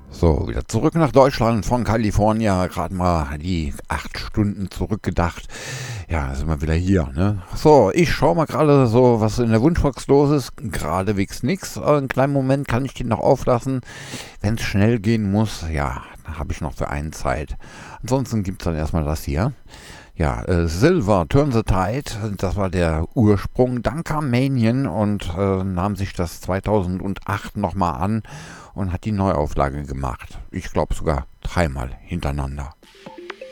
So, wieder zurück nach Deutschland von Kalifornien. Gerade mal die 8 Stunden zurückgedacht. Ja, sind wir wieder hier, ne? So, ich schaue mal gerade so, was in der Wunschbox los ist. Geradewegs nix. Einen kleinen Moment kann ich den noch auflassen. Wenn es schnell gehen muss, ja, da habe ich noch für einen Zeit. Ansonsten gibt es dann erstmal das hier. Ja, Silver, Turn the Tide, das war der Ursprung. Dann kam Manian und nahm sich das 2008 nochmal an und hat die Neuauflage gemacht. Ich glaube sogar dreimal hintereinander.